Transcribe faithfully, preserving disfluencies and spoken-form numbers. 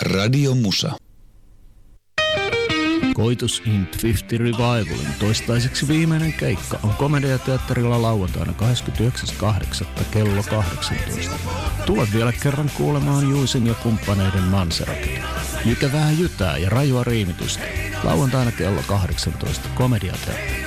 Radio Musa. Koitus in viisikymmentä Revivalin toistaiseksi viimeinen keikka on Komediateatterilla lauantaina kahdeskymmenesyhdeksäs kahdeksatta kello kahdeksantoista. Tule vielä kerran kuulemaan Juisin ja kumppaneiden Manserakin. Jykevää jytää ja rajua riimitystä. Lauantaina kello kahdeksantoista Komediateatterilla.